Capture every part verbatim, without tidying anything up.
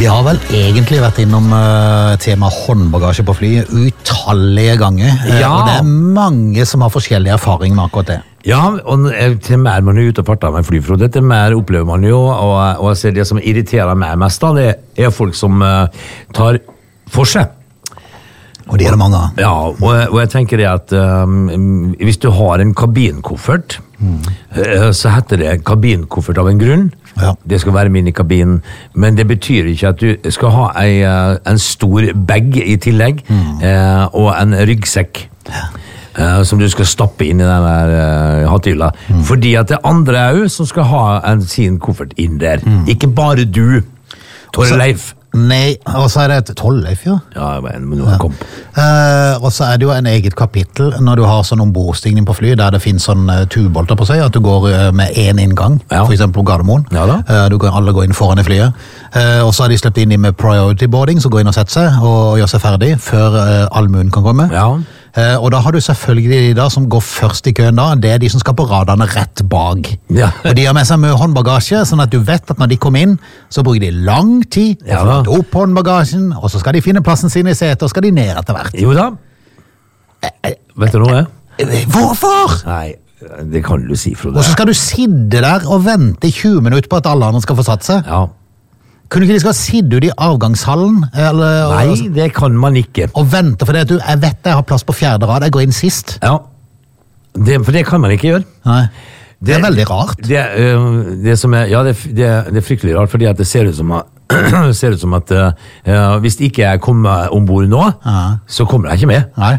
Vi har vel egentlig vært innom uh, tema håndbagasje på fly utallige ganger. Ja. Og det er mange som har forskjellige erfaringer med akkurat det. Ja, og til mer man er ute og farter med fly, Frode, til mer opplever man jo, og, og det som irriterer meg mest, da, det er folk som uh, tar for seg. Og det er det mange av. Ja, og, og jeg tenker det at um, hvis du har en kabinkoffert, mm. uh, så heter det kabinkoffert av en grunn. Ja. Det skal være min i kabinen, men det betyr ikke at du skal ha ei, uh, en stor bag i tillegg, mm. uh, og en ryggsekk. Ja. Uh, som du skal stappe inn i den der uh, hattyla. Mm. Fordi at det andre er jo som skal ha en sin koffert inn der. Mm. Ikke bare du, Torleif. Nei, og så er det et Torleif, ja. Ja, men noen kom. Uh, og så er det jo en eget kapittel når du har sånn ombordstigning på fly, der det finnes sånn uh, tubolter på seg, at du går uh, med en inngang, ja. For eksempel på Gardermoen. Ja da. Uh, du går, alle går inn foran i flyet. Uh, og så har de sluppet inn med priority boarding, så går inn og setter seg og gjør seg ferdig før uh, allmuen kan komme. Ja. Uh, og da har du selvfølgelig de da som går først i køen da, det er de som skal på radene rett bak. Ja. Og de har med seg mye håndbagasje, sånn at du vet at når de kommer inn, så bruker de lang tid å ja, flytte opp håndbagasjen, og så skal de finne plassen sin i setet, og skal de ned etter hvert. Jo da. Eh, eh, vet du noe? Eh, hvorfor? Nei, det kan du si, Frode. Og så skal du sitte der og vente i tjue minutter på at alle andre skal få satt seg. Ja. Kunne ikke de skal sitte ut i avgangshallen? Eller, Nei, og, det kan man ikke. Og vente, for det at du, jeg vet jeg har plass på fjerde rad, jeg går inn sist. Ja, det, for det kan man ikke gjøre. Nei. Det, det er veldig rart. Det, uh, det som er, ja, det, det, det er fryktelig rart, fordi at det ser ut som at, ser ut som at uh, hvis ikke jeg kommer ombord nå, ja. Så kommer jeg ikke med. Nei.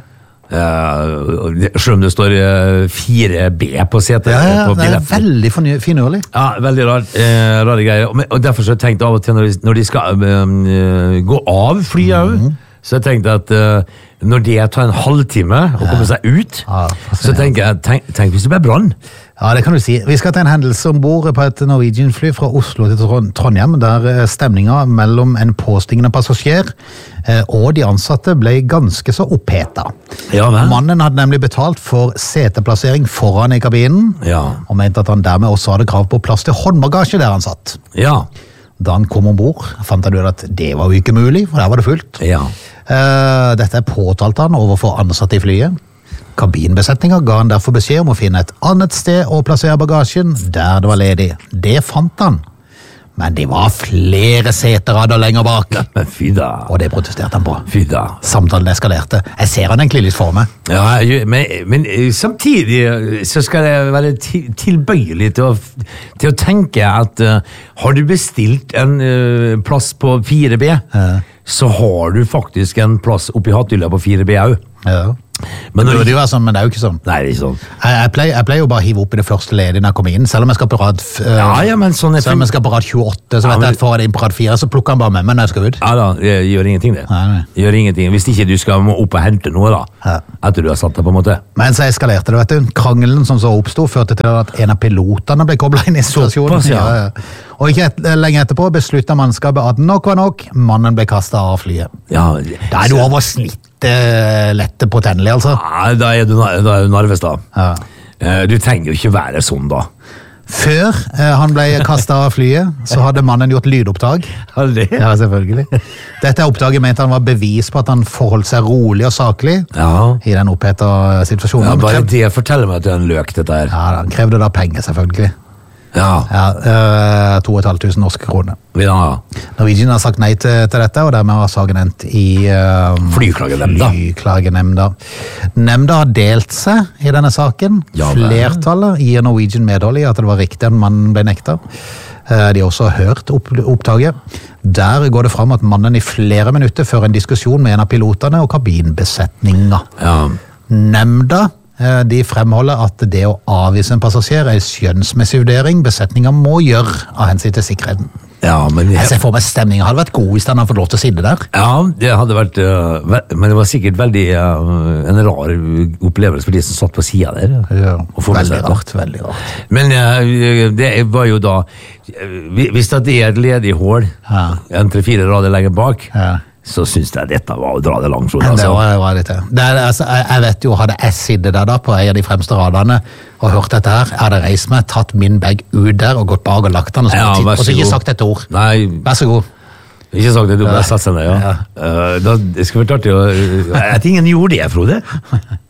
Uh, selv om det står uh, fire B på setet. Ja, ja, på det er veldig finurlig. Ja, veldig rar, uh, rare greier. Og, og derfor så tenkte jeg av og til når de, når de skal uh, gå av flyet, mm. så jeg tenkte at uh, når det tar en halvtime å komme seg ut, ja, så tenker jeg, tenk, tenk hvis det blir brann. Ja, det kan du si. Vi skal til en hendelse ombord på et Norwegian-fly fra Oslo til Trondheim, der stemninga mellom en påstigende passasjer og de ansatte ble ganske så oppheta. Ja, mannen hadde nemlig betalt for seteplassering foran i kabinen, ja. Og mente at han dermed også hadde krav på plass til håndbagasje der han satt. Ja. Da han kom ombord, fant han ut at det var jo ikke mulig, for der var det fullt. Ja. Dette er påtalt han overfor ansatte i flyet. Kabinbesetninga ga han derfor beskjed om å finne et annet sted å plassere bagasjen der det var ledig. Det fant han. Men det var flere seterader lenger bak. Men fy da. Og det protesterte han på. Fy da. Samtalen eskalerte. Jeg ser han egentlig litt for meg. Ja, men, men samtidig så skal jeg være tilbøyelig til å, til å tenke at uh, har du bestilt en uh, plass på fire B, ja. Så har du faktisk en plass oppi hatthylla på fire B også. Ja. Men det, det, sånn, men det er jo ikke sånn. Nei, det er ikke sånn. Jeg, jeg, pleier, jeg pleier jo bare å hive opp i det første ledet når jeg kommer inn, selv om jeg skal på rad, uh, ja, ja, men sånn selv om jeg skal på rad tjueåtte, så ja, vet jeg at for det inn på rad fire, så plukker han bare med meg når jeg skal ut. Ja da, det gjør ingenting det. Nei, nei. Gjør ingenting, hvis ikke du skal opp og hente noe da, ja. Etter du har satt deg på en måte. Men så eskalerte det, vet du. Krangelen som så oppstod førte til at en av pilotene ble koblet inn i situasjonen. Såpass, ja. Ja, ja. Og ikke et, lenge etterpå besluttet mannskapet at nok var nok, mannen ble kastet av flyet. Ja, da er du over snitt lette på tennelig, altså. Ja, da er du, da er du nervøs da. Ja. Du trenger jo ikke være sånn da. Før eh, han ble kastet av flyet, så hadde mannen gjort lydopptak. Aldri? Ja, selvfølgelig. Dette opptaket mente han var bevis på at han forholdt seg rolig og saklig ja. I den oppheta situasjonen. Ja, bare det forteller meg at det er en løk, dette her. Ja, han krevde da penger, selvfølgelig. Ja. Ja, uh, to og et halvt tusen norske kroner. Ja. Norwegian har sagt nei til, til dette, og dermed har saken endt i uh, Flyklagenemnda. Flyklagenemnda. Nemnda har delt seg i denne saken. Ja, flertallet gir Norwegian medhold i at det var riktig at mannen ble nekta. Uh, de har også hørt opp, opptaket. Der går det fram at mannen i flere minutter fører en diskusjon med en av pilotene og kabinbesetninga. Ja. Nemnda de fremholder at det å avvise en passasjer er en skjønnsmessig vurdering besetningen må gjøre av hensyn til sikkerheten. Ja, men jeg... jeg ser for meg stemningen hadde vært god hvis han hadde fått lov til å sitte der. Ja, det hadde vært, uh, men det var sikkert veldig uh, en rar opplevelse for de som satt på siden der. Ja, veldig rart, veldig rart. Men uh, det var jo da, hvis det er et ledig hål, ja. En tre-fire rader lenger bak, ja. Så synes jeg dette var å dra det langt. Altså. Det var, var det til. Det er, altså, jeg, jeg vet jo, hadde jeg sittet der da på en av de fremste radene og hørt dette her, jeg hadde reist meg, tatt min bag ut der og gått bak og lagt den, og så, ja, og så ikke sagt et ord. Nei. Vær så god. Ikke sagt det, du bare satt seg ned, ja. ja. Uh, da, det skulle vært artig å... Jeg tenker ingen gjorde det, Frode.